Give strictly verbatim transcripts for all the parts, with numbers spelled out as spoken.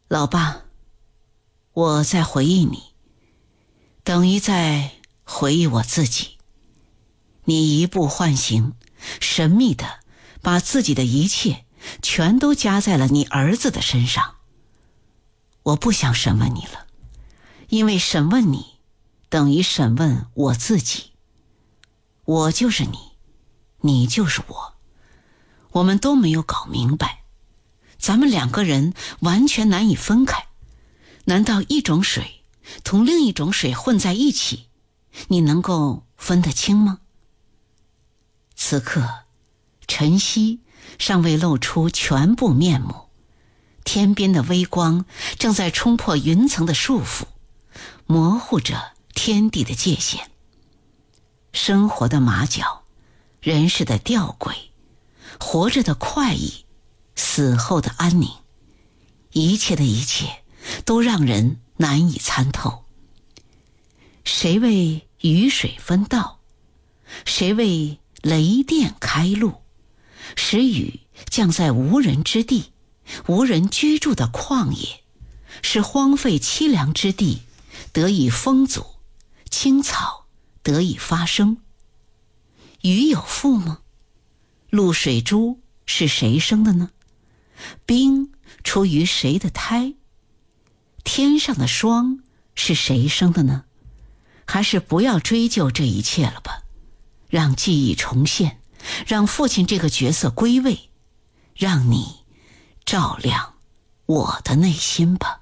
老爸，我在回忆你，等于在回忆我自己。你一步唤醒，神秘的把自己的一切全都加在了你儿子的身上。我不想审问你了，因为审问你等于审问我自己。我就是你，你就是我，我们都没有搞明白，咱们两个人完全难以分开。难道一种水同另一种水混在一起，你能够分得清吗？此刻晨曦尚未露出全部面目，天边的微光正在冲破云层的束缚，模糊着天地的界限。生活的马脚，人世的吊诡，活着的快意，死后的安宁，一切的一切都让人难以参透。谁为雨水分道？谁为雷电开路？使雨降在无人之地，无人居住的旷野，使荒废凄凉之地得以丰足，青草得以发生。雨有父吗？露水珠是谁生的呢？冰出于谁的胎？天上的霜是谁生的呢？还是不要追究这一切了吧，让记忆重现，让父亲这个角色归位，让你照亮我的内心吧。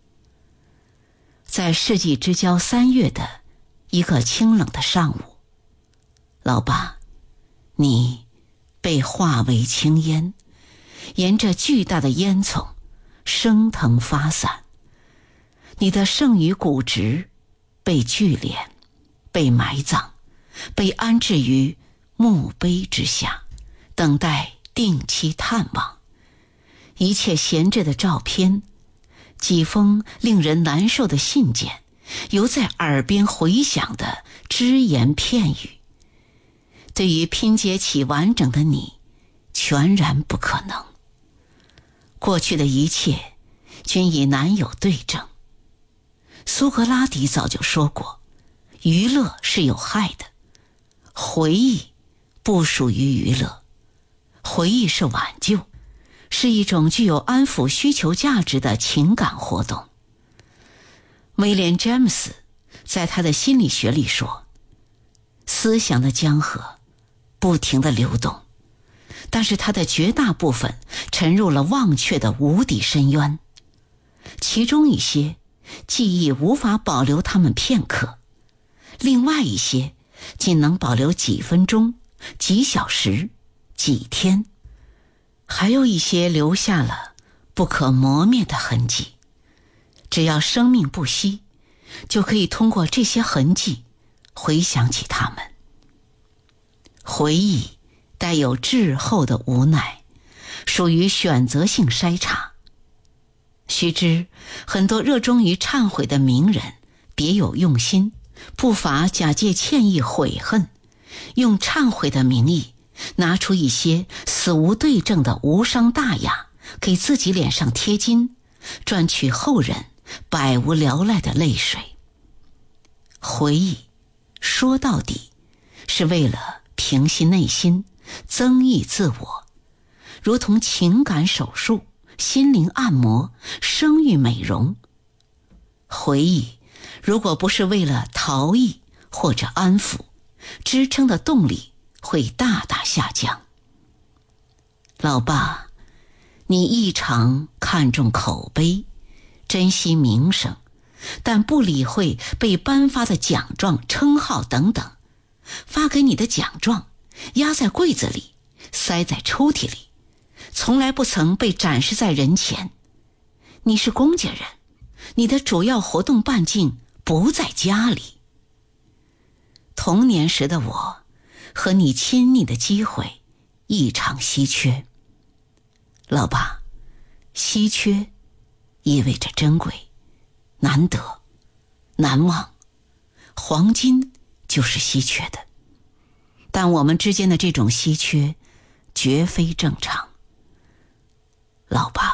在世纪之交三月的一个清冷的上午，老爸，你被化为青烟，沿着巨大的烟囱升腾发散。你的剩余骨质被聚敛，被埋葬，被安置于墓碑之下，等待定期探望。一切闲置的照片，几封令人难受的信件，犹在耳边回响的只言片语，对于拼接起完整的你，全然不可能。过去的一切均已难有对证。苏格拉底早就说过，娱乐是有害的，回忆不属于娱乐，回忆是挽救，是一种具有安抚需求价值的情感活动。威廉·詹姆斯在他的心理学里说，思想的江河不停地流动，但是它的绝大部分沉入了忘却的无底深渊，其中一些记忆无法保留它们片刻，另外一些仅能保留几分钟、几小时、几天，还有一些留下了不可磨灭的痕迹。只要生命不息，就可以通过这些痕迹回想起它们。回忆带有滞后的无奈，属于选择性筛查。须知，很多热衷于忏悔的名人别有用心，不乏假借歉意悔恨，用忏悔的名义拿出一些死无对证的无伤大雅，给自己脸上贴金，赚取后人百无聊赖的泪水。回忆说到底是为了平息内心，增益自我，如同情感手术、心灵按摩、生育美容。回忆如果不是为了逃逸或者安抚，支撑的动力会大大下降。老爸，你异常看重口碑，珍惜名声，但不理会被颁发的奖状、称号等等。发给你的奖状压在柜子里，塞在抽屉里，从来不曾被展示在人前。你是公家人，你的主要活动半径不在家里。童年时的我和你亲昵的机会异常稀缺。老爸，稀缺意味着珍贵、难得、难忘，黄金就是稀缺的，但我们之间的这种稀缺绝非正常。老爸，